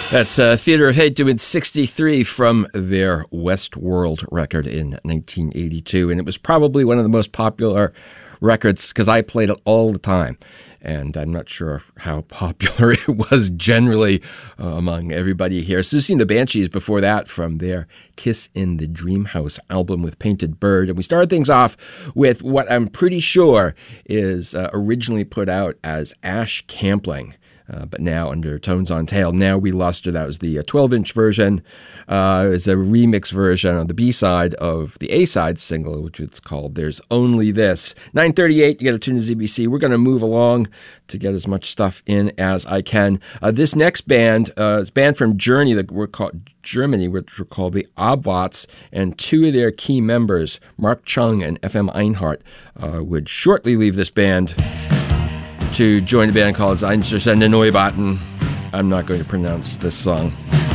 That's Theater of Hate doing 63 from their Westworld record in 1982. And it was probably one of the most popular records because I played it all the time. And I'm not sure how popular it was generally among everybody here. Siouxsie and the Banshees before that from their Kiss in the Dream House album with Painted Bird. And we started things off with what I'm pretty sure is originally put out as Ash Campling. But now under Tones on Tail. Now We Lost Her. That was the 12-inch version. It's a remix version on the B-side of the A-side single, which it's called There's Only This. 9:38, you got to tune to ZBC. We're going to move along to get as much stuff in as I can. This next band is a band from Germany, which were called the Obwots, and two of their key members, Mark Chung and FM Einhart, would shortly leave this band to join a band called Einstürzende Neubauten. I'm not going to pronounce this song.